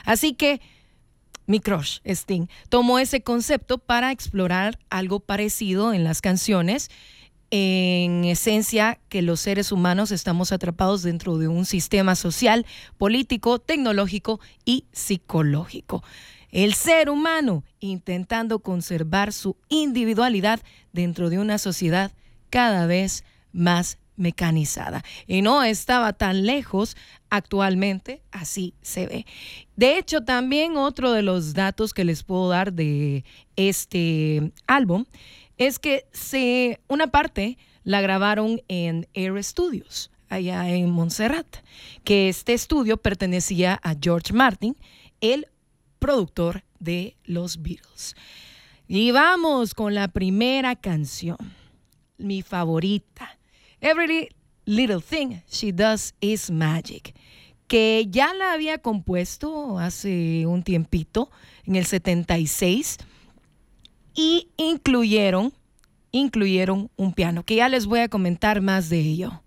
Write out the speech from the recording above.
Así que mi crush, Sting, tomó ese concepto para explorar algo parecido en las canciones. En esencia, que los seres humanos estamos atrapados dentro de un sistema social, político, tecnológico y psicológico. El ser humano intentando conservar su individualidad dentro de una sociedad cada vez más mecanizada. Y no estaba tan lejos, actualmente así se ve. De hecho, también otro de los datos que les puedo dar de este álbum es que una parte la grabaron en Air Studios, allá en Montserrat, que este estudio pertenecía a George Martin, el productor de los Beatles. Y vamos con la primera canción, mi favorita, Every Little Thing She Does Is Magic, que ya la había compuesto hace un tiempito, en el 76, y incluyeron un piano, que ya les voy a comentar más de ello.